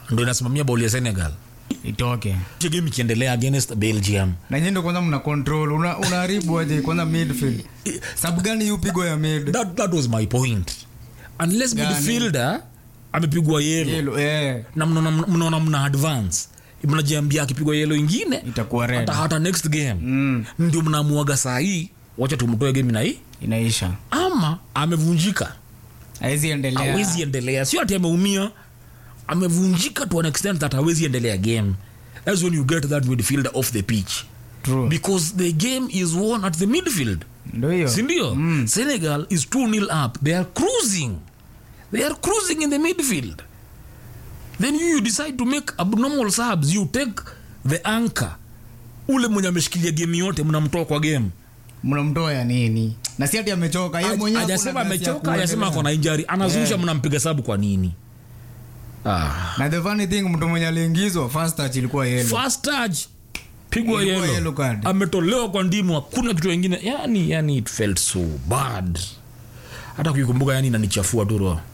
ndio inasimamia ball ya Senegal itoke. Game ikiendelea against Belgium. Na nyinyi ndio kwanza mna control, unaharibu aje kwanza midfield. Sababu gani upigwa ya mid? That was my point. Unless midfielder amepigwa yellow. Na mnaona mna advance. Mnajiambia akipigwa yellow ingine itakuwa red. Hata next game. Ndio mnamuaga saa hii, wacha tumtoe game na hii inaisha. Ama amevunjika. Hawezi endelea. Sio ati ameumia. Amevunjika to an extent that hawezi endelea game. That's when you get that midfielder off the pitch. True. Because the game is won at the midfield. Sindio? Senegal is 2-0 up. They are cruising in the midfield. Then you decide to make abnormal subs. You take the anchor. Ule mwenye ameshikilia game yote mnamtoa kwa game. Mnamtoa ya nini? Na si ati amechoka. Yeye mwenyewe hajasema amechoka, hajasema ako na injury. Anazusha mnampiga sabu kwa nini? Na the funny thing, mtu mwenye aliingizwa first touch ilikuwa yellow. First touch pigwa yellow card. Ametolewa kwa ndimu, hakuna kitu kingine. Yani it felt so bad. Hata kuikumbuka yani inanichafua tu roho.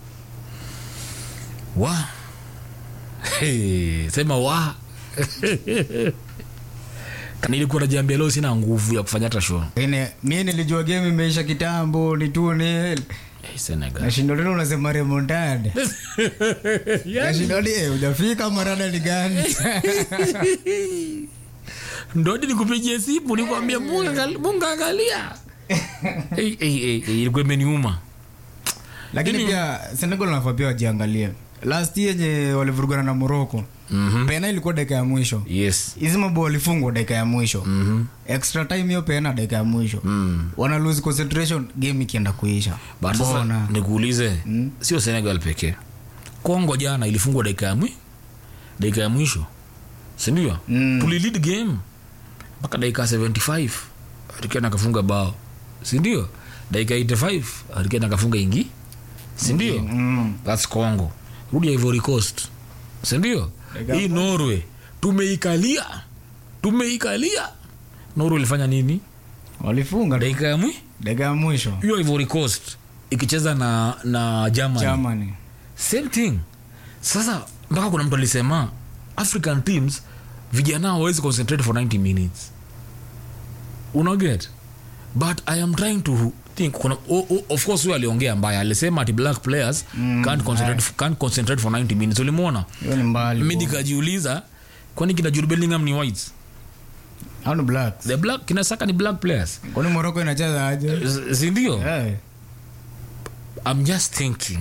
Sema nilikuwa najiambia leo sina nguvu ya kufanya hata show. Mimi nilijua game imeisha kitambo, ni 2-0. Senegal. Nashindo leo unasema remontada. Nashindo leo hujafika marada ni gani? Ndio nikupigie simu nikwambia Mungu angalia. Ilikuwa imeniuma. Lakini pia Senegal wanafaa pia wajiangalie. Last year yenye walivurugana na Morocco. Pena ilikuwa dakika ya mwisho. Yes. Hizo mabao walifungwa dakika ya mwisho. Extra time hiyo pena dakika ya mwisho. Wana lose concentration game ikienda kuisha. Sasa nikuulize, sio Senegal pekee. Kongo jana ilifungwa dakika ya mwisho. Si ndio? Tuli lead game mpaka dakika 75. Alikana kafunga bao. Si ndio? Dakika 85 alikana kafunga ingi. Si ndio? That's Congo. Rudi Ivory Coast. Si ndio? Hii Norway tumeikalia. Norway ilifanya nini? Walifunga dakika ya mwisho. Hiyo Ivory Coast ikicheza na Germany. Same thing. Sasa mpaka kuna mtu alisema African teams vijana hawezi concentrate for 90 minutes. Unaget? But I am trying to think of course we aliongea mbaya, alisema ati black players can't concentrate for 90 minutes. Ulimuona? Hiyo ni mbali. Mimi nikajiuliza kwani kina Jude Bellingham ni whites? How no blacks? The black kina Saka ni black players. Kwani Morocco inacheza aje? Si ndio? I'm just thinking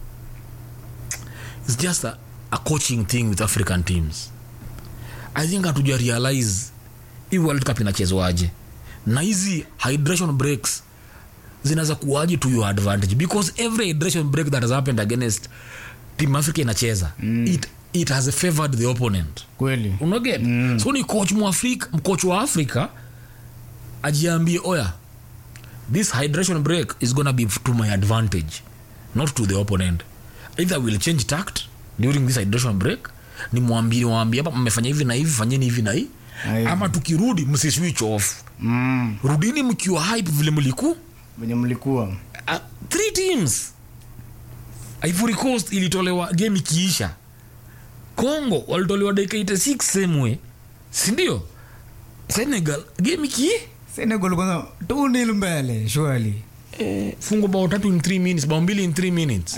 it's just a coaching thing with African teams. I think hatuja realize hii World Cup inachezwaje. Na hizi hydration breaks zinaweza kuwaje to your advantage, because every hydration break that has happened against Team Africa inacheza it has favored the opponent. Kweli. Unaget? So ni coach wa Africa ajiambie oya, this hydration break is gonna be to my advantage, not to the opponent. Either we'll change tact during this hydration break, ni mwambie hapa mmefanya hivi na hivi, fanyeni hivi na hivi. Ama tukirudi msi switch off. Rudini mkiwa hype vile mlikuwa. 3 teams. Ivory Coast ilitolewa game ikiisha. Congo walitolewa dakika 86 same way. Si ndio? Senegal game Senegal kwanza 2-0 mbele surely. Fungo bao 3 in 3 minutes, bao 2 in 3 minutes.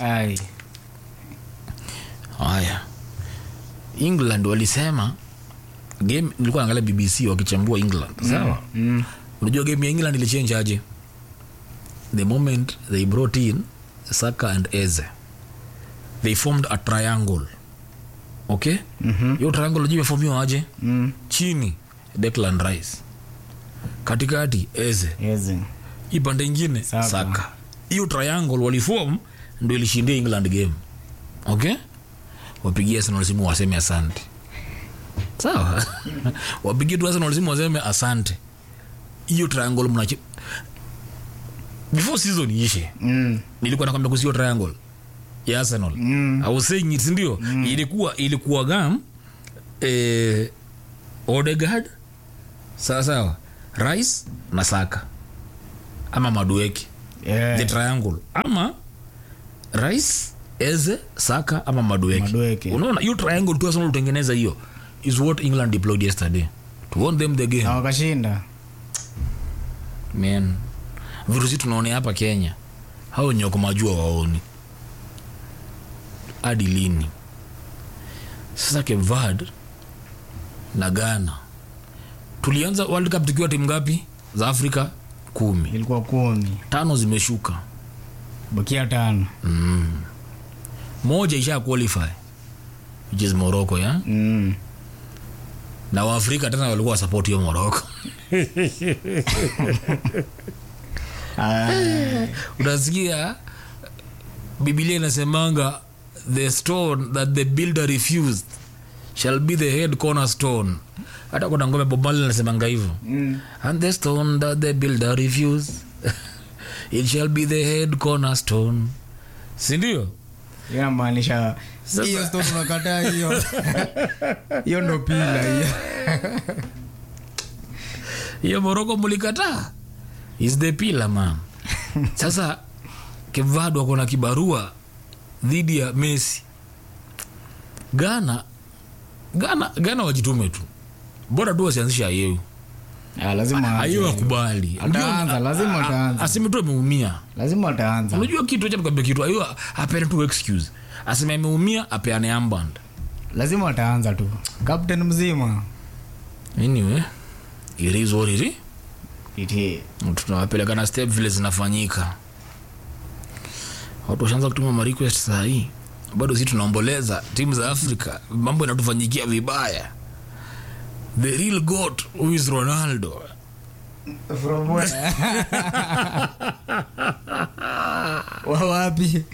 Haya. England walisema game, nilikuwa naangalia BBC wakichambua England. Sawa? Unajua game ya England ilichange aje? The moment they brought in Saka and Eze, they formed a triangle. Okay? Yo triangle unajua imeformiwa aje? Chini Declan Rice, katikati Eze. Ipande nyingine Saka. Hiyo triangle waliform ndio ilishindia England game. Okay? Wapigie Arsenal simu waseme asante. Sawa? Wapigie tu Arsenal simu waseme asante. Hiyo triangle mnachi before season ishe. Nilikuwa nakwambia kuhusu hiyo triangle ya Arsenal. I was saying it, ndio. Ilikuwa gam Odegaard, sawa, Rice na Saka ama Madueke. The triangle ama Rice, Eze, Saka ama Madueke. Unaona hiyo triangle tu Arsenal utengeneza hiyo is what England deployed yesterday to won them the game. Na wakashinda. Man, virusi tunaona hapa Kenya. Hao nyoko majua waoni. Hadi lini? Sasa Cape Verde na Ghana. Tulianza World Cup tukiwa timu ngapi? Za Afrika 10. Ilikuwa 10. 5 zimeshuka. Bakia 5. Moja isha qualify. Which is Morocco, ya? Na Waafrika tena walikuwa support hiyo Morocco. Unasikia Biblia inasemanga the stone that the builder refused shall be the head cornerstone. Hata kuna ngome Bobali inasemanga hivyo. And the stone that the builder refused it shall be the head cornerstone. Si ndio? Inamaanisha hiyo stone tunakataa hiyo. Hiyo ndo pila hiyo. Hiyo Morocco mulikataa. Is the pillar, man. Sasa Cape Verde wako na kibarua dhidi ya Messi. Ghana wajitume tu. Bora tu wasianzisha yeye. Lazima ayo akubali. Ataanza, lazima ataanza. Aseme tu ameumia. Lazima ataanza. Unajua kitu cha tukwambia kitu ayo apende tu excuse. Aseme ameumia apeane armband. Lazima ataanza tu. Captain mzima. Anyway, it is what it is. Iti. Tunawapeleka na step vile zinafanyika. Watu washaanza kutuma ma request saa hii. Bado sisi tunaomboleza timu za Afrika. Mambo yanatufanyikia vibaya. The real goat who is Ronaldo. From where? Wapi?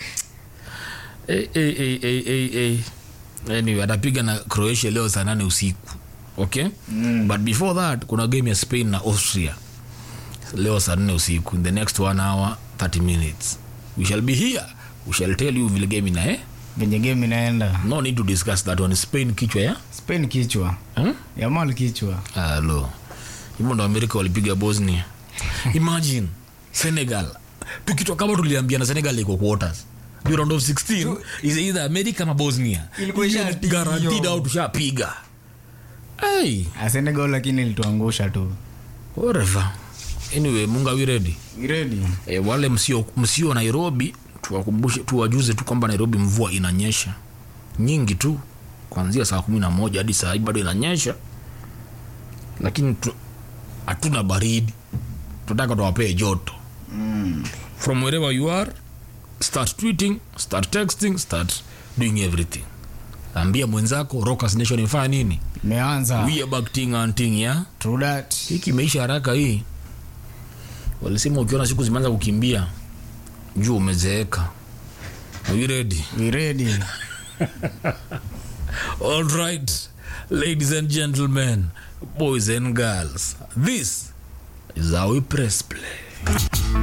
Anyway, atapiga na Croatia leo saa 8 usiku. Okay? But before that, kuna game ya Spain na Austria. Leo saa 4 usiku. In the next 1 hour, 30 minutes. We shall be here. We shall tell you vile game ina venye game inaenda. No need to discuss that one. Spain kichwa ya? Spain kichwa. Yamal kichwa. Hello. Himo ndo Amerika walipiga Bosnia. Imagine Senegal. Tukitoka kama tuliambiana Senegal iko quarters. The round of 16 is either America ama Bosnia. Ilikuwa guaranteed au tushapiga. Hey, Senegal lakini ilituangusha tu. Whatever. Anyway, Munga we ready? We ready. Wale msio Nairobi, tuwakumbushe tuwajuze tu kwamba Nairobi mvua inanyesha. Nyingi tu. Kuanzia saa 11 hadi saa hii bado inanyesha. Lakini hatuna baridi. Tunataka tuwapee joto. From wherever you are, start tweeting, start texting, start doing everything. Ambia mwenzako Rockers Nation ifanya nini? Imeanza. We are back ting and ting, yeah? True that. Hiki imeisha haraka hii. Walisema ukiona siku zimeanza kukimbia, juu umezeeka. Are you ready? We ready. All right, ladies and gentlemen, boys and girls, this is how we press play.